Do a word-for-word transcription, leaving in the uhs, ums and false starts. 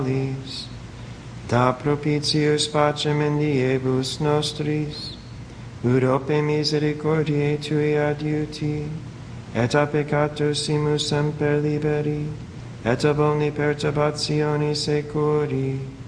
da propitius pacem in diebus nostris, ut ope misericordiae Tui adiuti, et a peccatus simus semper liberi, et ab omni perturbatione securi,